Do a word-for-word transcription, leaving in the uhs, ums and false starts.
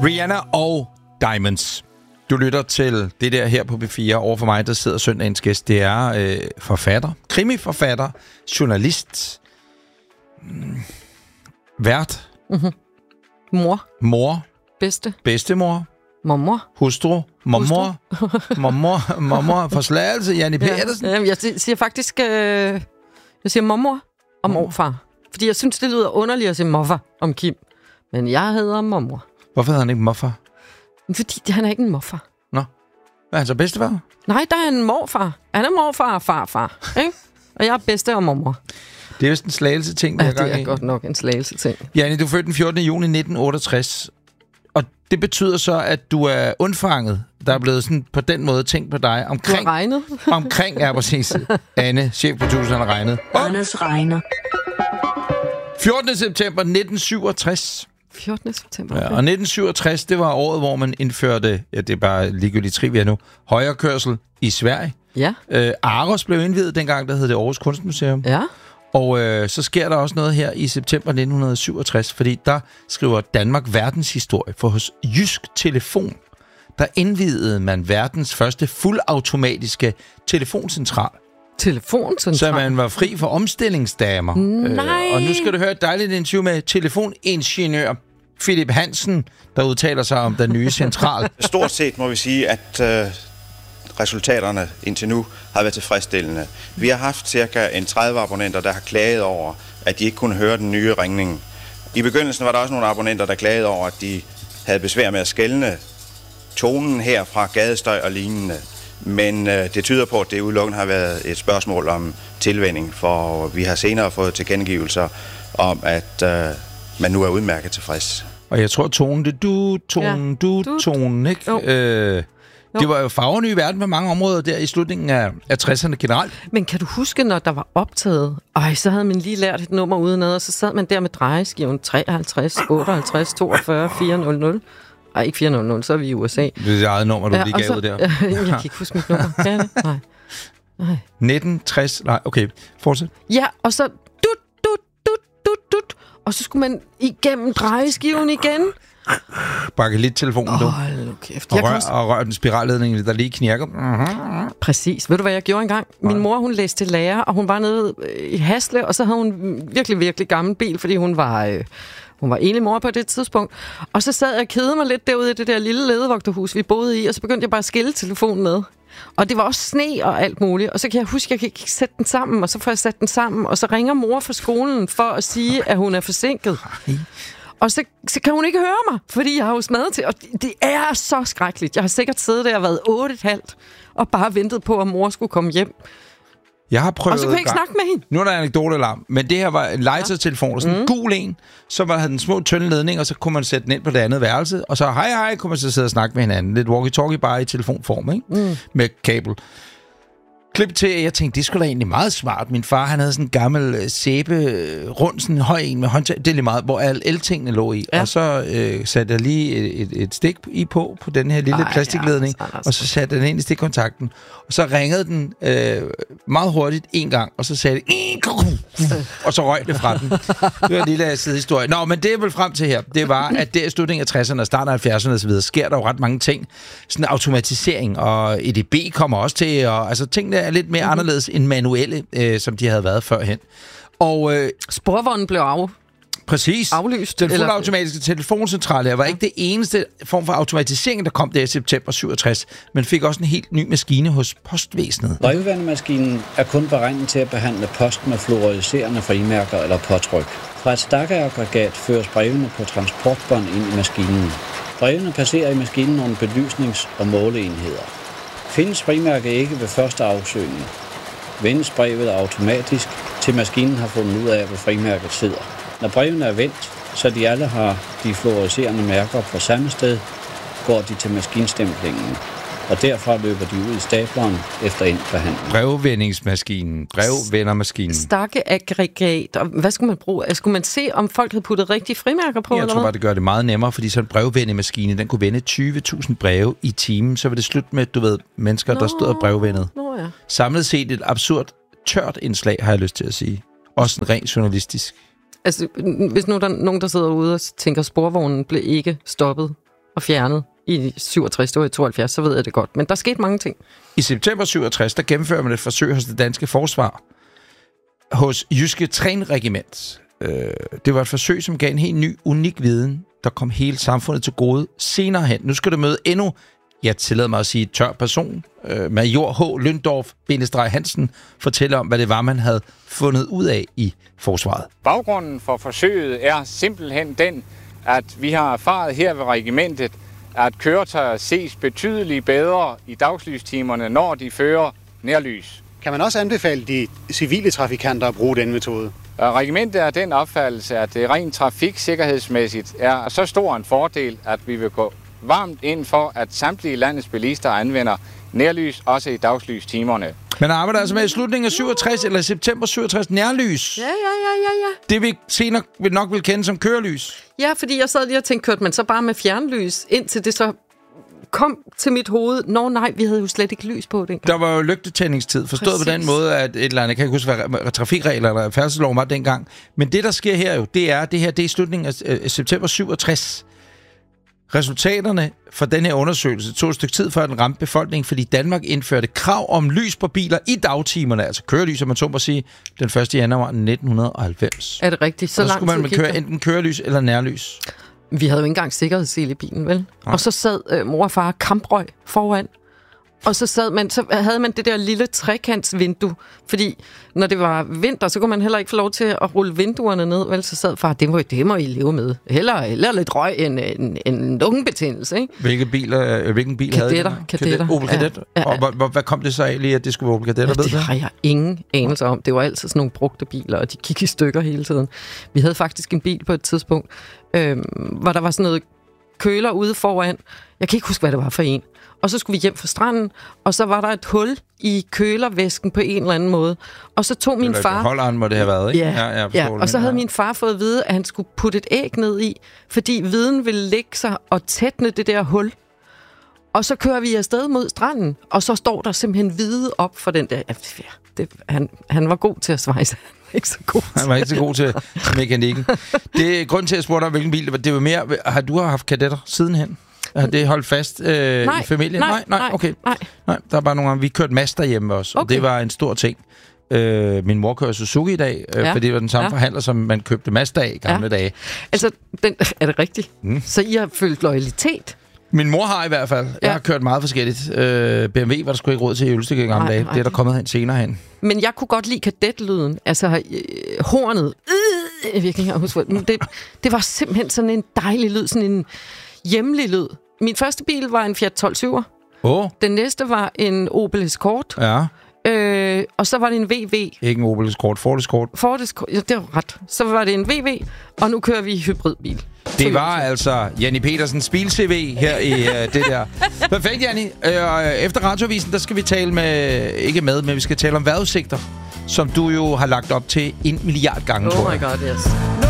Rihanna og Diamonds. Du lytter til det der her på B fire. Over for mig, der sidder søndagens gæst. Det er øh, forfatter, krimiforfatter, journalist, mm, vært, mm-hmm. mor, mor, bedste, bedstemor, mormor, hustru, mormor, mormor, mormor, forslagelse, Janni Pedersen. Ja, jeg siger faktisk, øh, jeg siger mormor og morfar. Fordi jeg synes, det lyder underligt at sige morfar om Kim. Men jeg hedder mormor. Hvorfor hedder han ikke morfar? Fordi han er ikke en morfar. Nå. Hvad er han så bedstefar? Nej, der er en morfar. Han er morfar og farfar. Ikke? Og jeg er bedste og mormor. Det er vist en slagelse-ting, der ja, er gang i. det er godt nok en slagelse-ting. Janni, du er født den fjortende juni nitten otteogtres. Og det betyder så, at du er undfanget. Der er blevet sådan på den måde tænkt på dig. Omkring, du har regnet? omkring, ja præcis. Anne, chefproduceren, har regnet. Anders regner. fjortende september nitten syvogtres. fjortende september. Okay. Ja, og nitten syvogtres, det var året, hvor man indførte, ja, det er bare ligegyldigt trivia nu, højrekørsel i Sverige. Ja. Øh, Aros blev indviet dengang, der hed det Aarhus Kunstmuseum. Ja. Og øh, så sker der også noget her i september nitten syvogtres, fordi der skriver Danmark verdenshistorie, for hos Jysk Telefon, der indvidede man verdens første fuldautomatiske telefoncentral. Telefoncentral? Så man var fri for omstillingsdamer. Nej. Øh, og nu skal du høre et dejligt interview med telefoningeniør Philip Hansen, der udtaler sig om den nye central. Stort set må vi sige, at øh, resultaterne indtil nu har været tilfredsstillende. Vi har haft cirka en tredive abonnenter, der har klaget over, at de ikke kunne høre den nye ringning. I begyndelsen var der også nogle abonnenter, der klagede over, at de havde besvær med at skelne tonen her fra gadestøj og lignende. Men øh, det tyder på, at det udelukkende har været et spørgsmål om tilvænning, for vi har senere fået tilkendegivelser om, at øh, man nu er udmærket tilfreds. Og jeg tror, tonen, det du, tonen, ja. du, du, tonen, ikke? Jo. Øh, det var jo farverne i verden på mange områder der i slutningen af, af tresserne generelt. Men kan du huske, når der var optaget? Ej, så havde man lige lært et nummer udenad, og så sad man der med drejeskiven treoghalvtreds, otteoghalvtreds, toogfyrre, fire hundrede. Ej, ikke fire hundrede, så er vi i U S A. Det er det eget nummer, du ja, lige gav så, ud der. Jeg kan ikke huske mit nummer. Kan det? Nej. Nej. nitten tres, nej, okay, fortsæt. Ja, og så dut, dut, dut, dut, dut. Og så skulle man igennem drejeskiven igen. Bakke lidt telefonen, du. Hold nu kæft. Og rør, også... og rør den spiralledning, der lige knirker. Uh-huh. Præcis. Ved du, hvad jeg gjorde engang? Min mor, hun læste til lærer, og hun var nede i Hasle, og så havde hun virkelig, virkelig gammel bil, fordi hun var... Øh, Hun var enlig mor på det tidspunkt. Og så sad jeg og kedede mig lidt derude i det der lille ledevogterhus, vi boede i, og så begyndte jeg bare at skille telefonen med. Og det var også sne og alt muligt. Og så kan jeg huske, at jeg kan ikke sætte den sammen, og så får jeg sat den sammen, og så ringer mor fra skolen for at sige, at hun er forsinket. Og så, så kan hun ikke høre mig, fordi jeg har jo smadret til. Og det er så skrækkeligt. Jeg har sikkert siddet der og været otte et halvt og bare ventet på, at mor skulle komme hjem. Jeg har prøvet... Og så kunne jeg ikke snakke med hende. Nu er der en anekdote-alarm, men det her var en legetøjstelefon, sådan en mm. gul en, så var der den små tynde ledning, og så kunne man sætte den ind på det andet værelse, og så hej hej, kunne man så sidde og snakke med hinanden. Lidt walkie-talkie bare i telefonform, ikke? Mm. Med kabel. Klip til, jeg tænkte, det skulle da egentlig meget smart. Min far, han havde sådan en gammel sæbe, rund, sådan en høj en med håndtag, det er lige meget, hvor alle eltingene lå i. Ja. Og så øh, satte jeg lige et, et, et stik i på, på den her lille Ej, plastikledning, ja, og så satte den ind i stikkontakten. Og så ringede den øh, meget hurtigt en gang, og så sagde det, og så røg det fra den. Det var en lille sidehistorie. Nå, men det jeg vil frem til her, det var, at der i slutningen af tresserne og starten af halvfjerdserne og så videre, sker der jo ret mange ting. Sådan automatisering, og E D B kommer også til, og altså tingene er lidt mere mm-hmm. anderledes end manuelle, øh, som de havde været førhen. Og øh, sporvognen blev af. Præcis. Aflyst. Den fuldautomatiske telefoncentral her var ja. ikke det eneste form for automatisering, der kom der i september syvogtres, men fik også en helt ny maskine hos postvæsenet. Brevvendemaskinen er kun beregnet til at behandle post med fluoriserende frimærker eller påtryk. Fra et stakkeaggregat føres brevene på transportbånd ind i maskinen. Brevene passerer i maskinen nogle belysnings- og måleenheder. Findes frimærke ikke ved første afsøgning, vendes brevet automatisk, til maskinen har fundet ud af, hvor frimærket sidder. Når brevene er vendt, så de alle har de fluoriserende mærker på samme sted, går de til maskinstemplingen, og derfra løber de ud i stapleren efter endt behandling. Brevvendingsmaskinen, brevvendermaskinen. Stakkeaggregat, og hvad skulle man bruge? Skulle man se, om folk havde puttet rigtige frimærker på? Jeg eller tror hvad? bare, det gør det meget nemmere, fordi sådan en brevvendemaskine, den kunne vende tyve tusind breve i timen, så var det slut med, du ved, mennesker, Nå, der stod og brevvendede. Nå, ja. Samlet set et absurd tørt indslag, har jeg lyst til at sige. Også en rent journalistisk. Altså, hvis nu der er nogen, der sidder ude og tænker, at sporvognen blev ikke stoppet og fjernet i syvogtres, det var i tooghalvfjerds, så ved jeg det godt. Men der skete mange ting. I september syvogtres, der gennemfører man et forsøg hos det danske forsvar, hos Jyske Trænregiment. Det var et forsøg, som gav en helt ny, unik viden, der kom hele samfundet til gode senere hen. Nu skal du møde endnu, jeg tillader mig at sige, tør person. Major H. Løndorf-Hansen fortæller om, hvad det var, man havde fundet ud af i forsvaret. Baggrunden for forsøget er simpelthen den, at vi har erfaret her ved regimentet, at køretøjer ses betydeligt bedre i dagslystimerne, når de fører nærlys. Kan man også anbefale de civile trafikanter at bruge den metode? Regimentet er den opfattelse, at det rent trafiksikkerhedsmæssigt er så stor en fordel, at vi vil gå varmt ind for, at samtlige landets bilister anvender nærlys, også i dagslystimerne. Man arbejder altså med i slutningen af syvogtres, eller september syvogtres, nærlys. Ja, ja, ja, ja, ja. Det vi senere vil nok vil kende som kørelys. Ja, fordi jeg sad lige og tænkte, kørte man så bare med fjernlys, indtil det så kom til mit hoved. Nå nej, vi havde jo slet ikke lys på dengang. Der var jo lygtetændingstid, forstået Præcis. På den måde, at et eller andet, jeg kan ikke huske, hvad trafikregler eller færdselsloven var dengang. Men det, der sker her jo, det er, det her, det er i slutningen af øh, september syvogtres. Resultaterne for den her undersøgelse tog et stykke tid, før den ramte befolkningen, fordi Danmark indførte krav om lys på biler i dagtimerne, altså kørelys, som man så må sige, den første januar nitten halvfems. Er det rigtigt? Så, så langt skulle man køre enten kørelys eller nærlys. Vi havde jo ikke engang sikkerhedssele i bilen, vel? Nej. Og så sad øh, mor og far kamprøg foran. Og så, sad man, så havde man det der lille trekantsvindue, fordi når det var vinter, så kunne man heller ikke få lov til at rulle vinduerne ned, vel? Så sad far, det må, det må I leve med. Heller, heller lidt røg end en, en lungebetændelse, ikke? Hvilke biler, hvilken bil kadetter, havde det? Kadetter. Opel Kadett. Ja, ja, ja. Og hvad, hvad kom det så af lige, at det skulle være Opel Kadetter? Ja, det har jeg ingen anelse om. Det var altid sådan nogle brugte biler, og de gik i stykker hele tiden. Vi havde faktisk en bil på et tidspunkt, øhm, hvor der var sådan noget køler ude foran. Jeg kan ikke huske, hvad det var for en. Og så skulle vi hjem fra stranden, og så var der et hul i kølervæsken på en eller anden måde. Og så tog min far... Holderen må det have været, ikke? Ja, ja, ja. Og så havde min far fået at vide, at han skulle putte et æg ned i, fordi viden ville lægge sig og tætne det der hul. Og så kører vi afsted mod stranden, og så står der simpelthen hvide op for den der... Ja, det, han, han var god til at svejse. Ikke så god Han var ikke så god til mekanikken. Det er grund til, at jeg spurgte dig, hvilken bil det var. Det var mere... Har du haft kadetter sidenhen? Har det holdt fast øh, nej, i familien? Nej, nej, nej, okay. Nej. nej, der er bare nogle gange, vi kørte Mazda hjemme også, okay. Og det var en stor ting. Øh, min mor kører Suzuki i dag, øh, ja. Fordi det var den samme ja. forhandler, som man købte Mazda af i gamle ja. dage. Altså, den, er det rigtigt? Mm. Så I har følt loyalitet? Min mor har i hvert fald. Ja. Jeg har kørt meget forskelligt. Øh, B M W var der sgu ikke råd til i Ølstykke i gamle nej, dage. Nej. Det er der kommet hen senere hen. Men jeg kunne godt lide kadetlyden. Altså, øh, hornet. Øh, jeg kan ikke huske, det, det var simpelthen sådan en dejlig lyd, sådan en hjemlig lyd. Min første bil var en Fiat tolv syver. Oh. Den næste var en Opel Escort. Ja. Øh, og så var det en V V. Ikke en Opel Escort, Ford Escort. Ford Escort, ja, det var ret. Så var det en V V, og nu kører vi hybridbil. Det var altså Janni Petersens bil-C V her i uh, det der. Perfekt, Janni. Uh, efter Radioavisen, der skal vi tale med, ikke med, men vi skal tale om vejrudsigter, som du jo har lagt op til en milliard gange. Oh my god, yes.